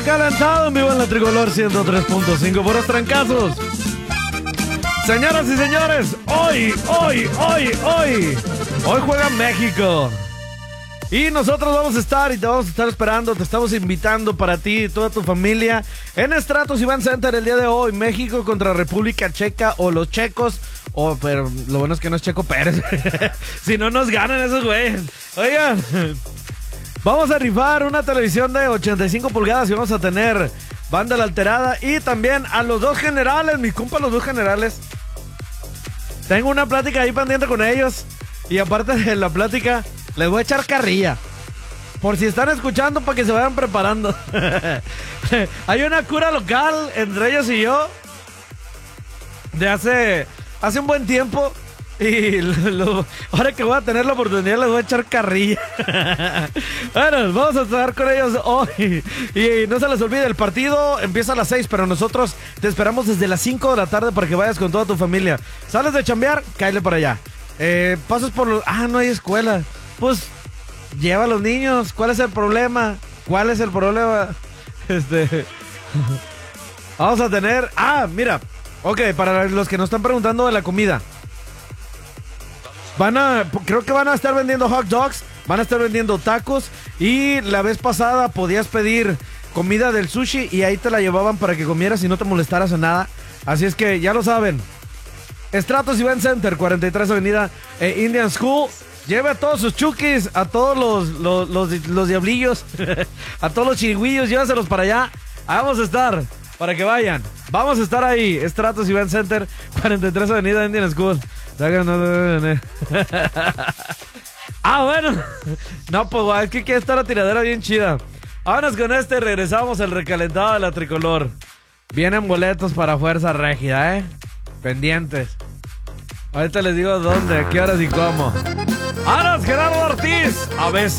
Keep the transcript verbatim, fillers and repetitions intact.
Calentado en vivo en la Tricolor ciento tres punto cinco por los trancazos. Señoras y señores, hoy, hoy, hoy, hoy, hoy juega México. Y nosotros vamos a estar y te vamos a estar esperando, te estamos invitando para ti y toda tu familia en Stratos Event Center el día de hoy. México contra República Checa o los checos. Oh, pero lo bueno es que no es Checo Pérez. Si no nos ganan esos güeyes. Oigan, vamos a rifar una televisión de ochenta y cinco pulgadas y vamos a tener banda la alterada. Y también a los dos generales, mis compas los dos generales. Tengo una plática ahí pendiente con ellos. Y aparte de la plática, les voy a echar carrilla. Por si están escuchando, para que se vayan preparando. Hay una cura local entre ellos y yo. De hace, hace un buen tiempo. Y lo, lo, ahora que voy a tener la oportunidad, les voy a echar carrilla. Bueno, vamos a estar con ellos hoy. Y no se les olvide, el partido empieza a las seis, pero nosotros te esperamos desde las cinco de la tarde para que vayas con toda tu familia. Sales de chambear, cáele para allá. Eh, pasas por los... Ah, no hay escuela. Pues lleva a los niños. ¿Cuál es el problema? ¿Cuál es el problema? Este... Vamos a tener... Ah, mira. Ok, para los que nos están preguntando de la comida. Van a... Creo que van a estar vendiendo hot dogs. Van a estar vendiendo tacos. Y la vez pasada podías pedir comida del sushi y ahí te la llevaban para que comieras y no te molestaras en nada. Así es que ya lo saben. Stratos Event Center, cuarenta y tres Avenida eh, Indian School. Lleve a todos sus chukis, a todos los, los, los, los diablillos, a todos los chirigüillos, llévaselos para allá. Vamos a estar, para que vayan. Vamos a estar ahí, Stratos Event Center, cuarenta y tres Avenida Indian School. Ah, bueno. No, pues es que quiere estar la tiradera bien chida. Vámonos con este, regresamos al recalentado de la Tricolor. Vienen boletos para Fuerza Régida, ¿eh? Pendientes. Ahorita les digo dónde, a qué horas y cómo. ¡Aras, Gerardo Ortiz! A veces.